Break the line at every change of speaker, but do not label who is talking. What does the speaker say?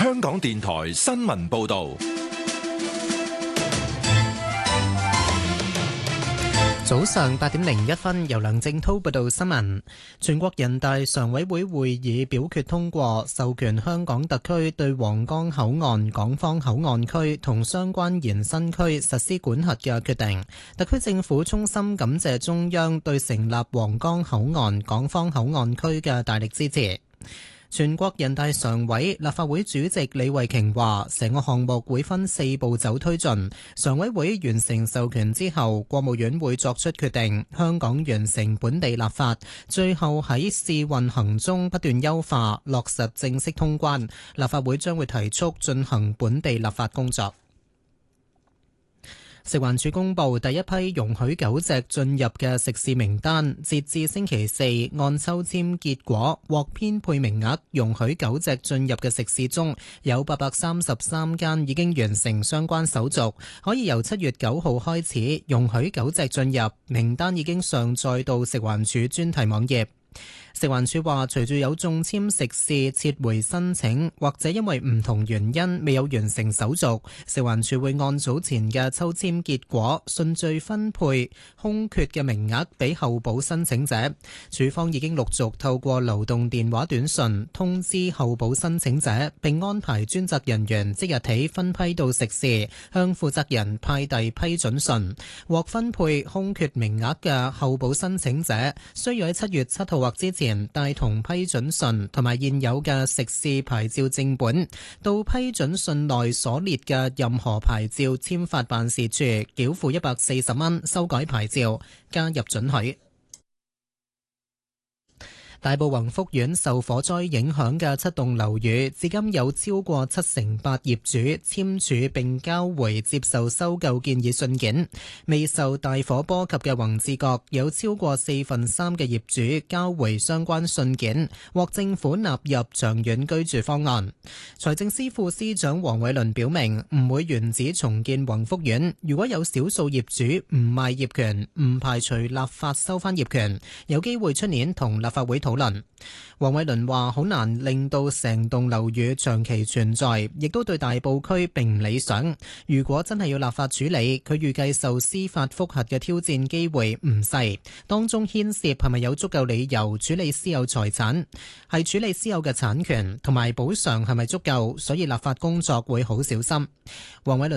香港電台新聞報道。
早上8:01，由梁正滔報道新聞。全國人大常委會會議表決通過，授權香港特區對皇崗口岸、港方口岸區同相關延伸區實施管轄嘅決定。特區政府衷心感謝中央對成立皇崗口岸、港方口岸區嘅大力支持。全國人大常委、立法會主席李慧瓊話，成個項目會分4步走推進。常委會完成授權之後，國務院會作出決定，香港完成本地立法，最後喺試運行中不斷優化，落實正式通關。立法會將會提速進行本地立法工作。食環署公布第一批容許狗隻進入嘅食肆名單，截至星期四，按抽籤結果獲編配名額容許狗隻進入嘅食肆中，有833間已經完成相關手續，可以由7月9號開始容許狗隻進入。名單已經上載到食環署專題網頁。食環署話，隨住有中籤食肆撤回申請，或者因為唔同原因未有完成手續，食環署會按早前嘅抽籤結果順序分配空缺嘅名額俾候補申請者。署方已經陸續透過流動電話短訊通知候補申請者，並安排專責人員即日起分批到食肆向負責人派遞批准信。獲分配空缺名額嘅候補申請者需要喺7月7號或之前帶同批准信同埋現有嘅食肆牌照正本，到批准信內所列嘅任何牌照簽發辦事處繳付140蚊修改牌照，加入准許。大埔宏福苑受火災影響嘅7棟樓宇，至今有超過78%業主簽署並交回接受收購建議信件。未受大火波及嘅宏志閣有超過4/3嘅業主交回相關信件，獲政府納入長遠居住方案。財政司副司長黃偉綸表明，唔會原址重建宏福苑。如果有少數業主唔賣業權，唔排除立法收返業權，有機會出年同立法會討論。黃偉綸話，好難令到成棟樓宇長期存在，亦都對大埔區並唔理想。如果真係要立法處理，佢預計受司法覆核嘅挑戰機會唔細，當中牽涉係咪有足夠理由處理私有財產，係處理私有嘅產權同埋補償係咪足夠，所以立法工作會好小心。黃偉綸